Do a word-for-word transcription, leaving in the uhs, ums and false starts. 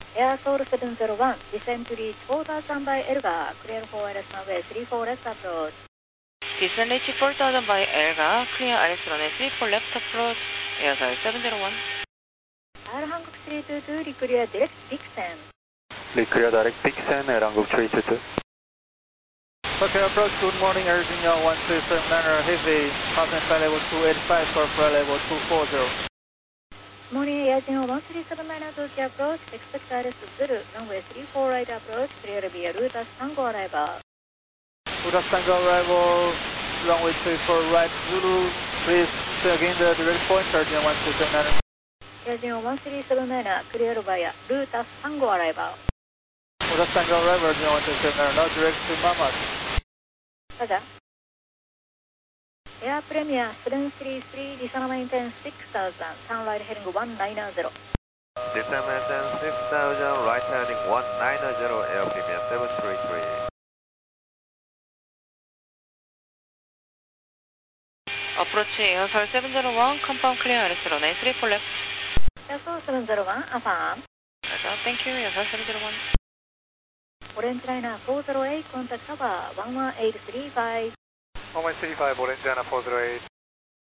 Air Soul seven zero one, descend to reach four thousand by Elga, clear for L S runway three four left approach. Descend reach four thousand by Elga, clear R S runway three four left approach, Air Soul seven zero one. Air Hankook three two two, reclear direct Dixon. Reclear direct Dixon, Air Hankook three two two. Okay, approach, good morning, Air Junior one two seven niner, heavy, contact flight level two eighty-five, for flight level two forty. Morning, Air Junior one three seven niner, Tokyo approach, expect R S Zulu, runway three four right approach, clear via Rutas Tango arrival. Rutas Tango arrival, runway three four right, Zulu, please say again the direct point, Air Junior one three seven niner. Air Junior one three seven niner, clear via Rutas Tango arrival. Rutas Tango arrival, Air Junior one three seven niner, now direct to Mamat. Roger. Air Premier seven three three, descend maintain six thousand, turn right heading one nine zero. Descend maintain six thousand, right heading one nine zero, Air Premier seven three three. Approach Air Soul seven zero one, compound clear R S runway three four left. Air Soul seven zero one, affirm. Roger, thank you, Air Soul seven zero one. Orange Liner four zero eight, contact cover one one eight three five. one one three five, Orange Liner four zero eight.